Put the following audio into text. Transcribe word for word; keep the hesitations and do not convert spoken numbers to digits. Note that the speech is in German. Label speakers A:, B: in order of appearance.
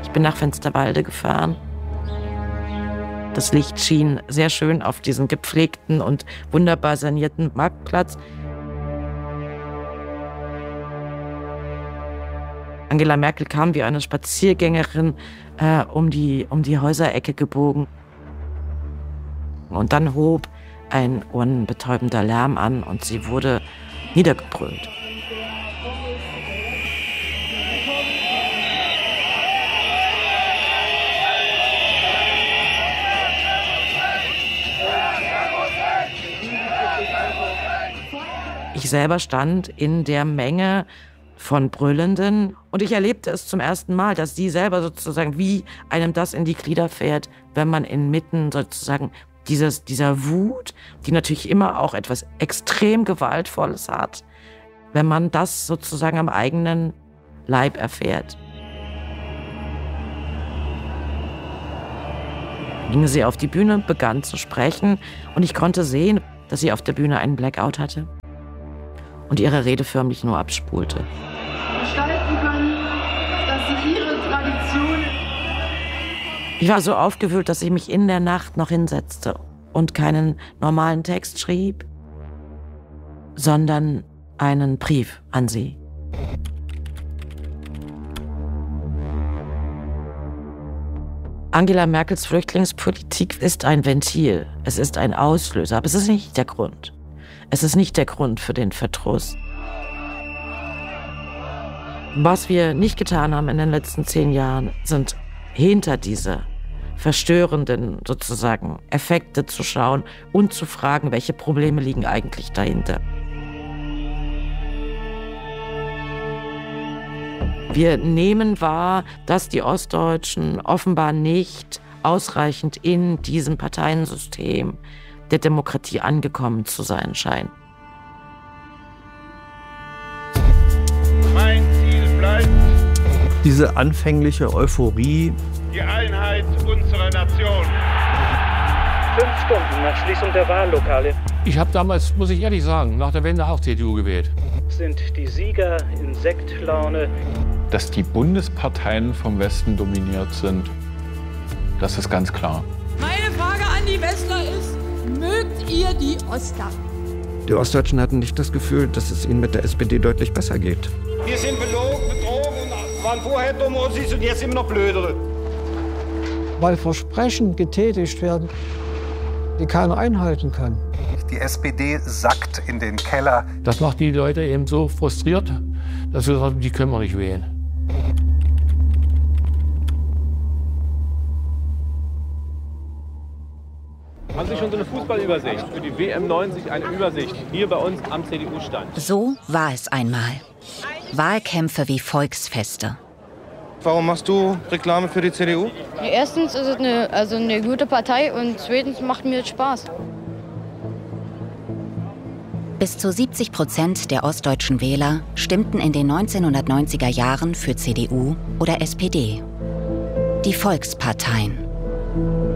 A: Ich bin nach Finsterwalde gefahren. Das Licht schien sehr schön auf diesen gepflegten und wunderbar sanierten Marktplatz. Angela Merkel kam wie eine Spaziergängerin äh, um die, um die Häuserecke gebogen. Und dann hob ein ohrenbetäubender Lärm an und sie wurde niedergebrüllt. Ich selber stand in der Menge von Brüllenden und ich erlebte es zum ersten Mal, dass sie selber sozusagen wie einem das in die Glieder fährt, wenn man inmitten sozusagen dieses, dieser Wut, die natürlich immer auch etwas extrem Gewaltvolles hat, wenn man das sozusagen am eigenen Leib erfährt. Ging sie auf die Bühne, begann zu sprechen und ich konnte sehen, dass sie auf der Bühne einen Blackout hatte und ihre Rede förmlich nur abspulte.
B: Gestalten können, dass sie ihre Tradition...
A: Ich war so aufgewühlt, dass ich mich in der Nacht noch hinsetzte und keinen normalen Text schrieb, sondern einen Brief an sie. Angela Merkels Flüchtlingspolitik ist ein Ventil, es ist ein Auslöser, aber es ist nicht der Grund. Es ist nicht der Grund für den Verdruss. Was wir nicht getan haben in den letzten zehn Jahren, sind hinter diese verstörenden sozusagen Effekte zu schauen und zu fragen, welche Probleme liegen eigentlich dahinter. Wir nehmen wahr, dass die Ostdeutschen offenbar nicht ausreichend in diesem Parteiensystem der Demokratie angekommen zu sein scheinen.
C: Mein Ziel bleibt
D: diese anfängliche Euphorie.
C: Die Einheit unserer Nation.
E: Fünf Stunden nach Schließung der Wahllokale.
F: Ich habe damals, muss ich ehrlich sagen, nach der Wende auch C D U gewählt.
E: Sind die Sieger in Sektlaune.
G: Dass die Bundesparteien vom Westen dominiert sind, das ist ganz klar.
H: Meine Frage an die Westler ist, mögt ihr die Oster?
D: Die Ostdeutschen hatten nicht das Gefühl, dass es ihnen mit der S P D deutlich besser geht.
C: Wir sind belogen, betrogen und waren vorher dumme Ossis und jetzt sind wir noch blödere.
I: Weil Versprechen getätigt werden, die keiner einhalten kann.
J: Die S P D sackt in den Keller.
F: Das macht die Leute eben so frustriert, dass sie sagen, die können wir nicht wählen.
K: Haben Sie schon so eine Fußballübersicht? Für die W M neunzig eine Übersicht hier bei uns am C D U-Stand.
L: So war es einmal. Wahlkämpfe wie Volksfeste.
M: Warum machst du Reklame für die C D U?
N: Ja, erstens ist es eine, also eine gute Partei und zweitens macht mir es Spaß.
L: Bis zu siebzig Prozent der ostdeutschen Wähler stimmten in den neunzehnhundertneunziger Jahren für C D U oder S P D. Die Volksparteien.